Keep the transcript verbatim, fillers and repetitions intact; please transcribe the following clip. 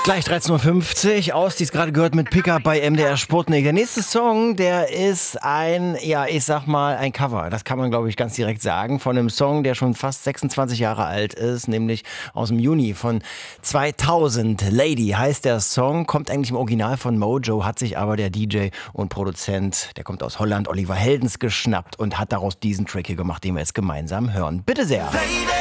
Gleich dreizehn Uhr fünfzig, aus, die es gerade gehört mit Pickup bei M D R Sputnik. Der nächste Song, der ist ein, ja, ich sag mal, ein Cover. Das kann man, glaube ich, ganz direkt sagen. Von einem Song, der schon fast sechsundzwanzig Jahre alt ist, nämlich aus dem Juni von zweitausend. Lady heißt der Song, kommt eigentlich im Original von Mojo, hat sich aber der D J und Produzent, der kommt aus Holland, Oliver Heldens, geschnappt und hat daraus diesen Track hier gemacht, den wir jetzt gemeinsam hören. Bitte sehr.